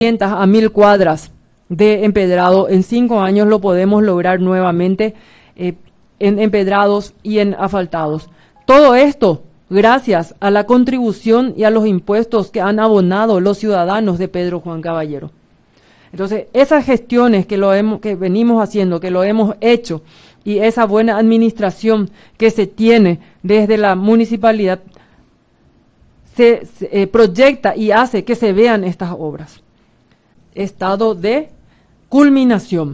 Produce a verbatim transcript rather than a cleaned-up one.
quinientas a mil cuadras de empedrado. En cinco años lo podemos lograr nuevamente eh, en empedrados y en asfaltados. Todo esto gracias a la contribución y a los impuestos que han abonado los ciudadanos de Pedro Juan Caballero. Entonces, esas gestiones que, lo hemos, que venimos haciendo, que lo hemos hecho, y esa buena administración que se tiene desde la municipalidad, se, se eh, proyecta y hace que se vean estas obras. Estado de culminación.